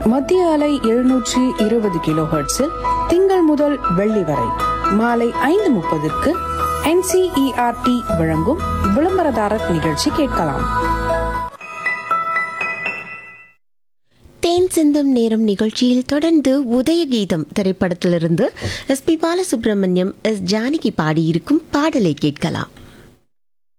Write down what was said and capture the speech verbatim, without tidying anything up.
மத்திய அலை எழுநூற்றி இருபது கிலோ ஹெர்ட்ஸில் திங்கள் முதல் வெள்ளி வரை மாலை ஐந்து முப்பதுக்கு N C E R D வழங்கும் விளம்பரதாரர் நிகழ்ச்சி கேட்கலாம். தேன் சிந்தும் நேரம் நிகழ்ச்சியில் தொடர்ந்து உதயகீதம் திரைப்படத்திலிருந்து S B Balasubramaniam, S Janaki பாடியிருக்கும் பாடலை கேட்கலாம்.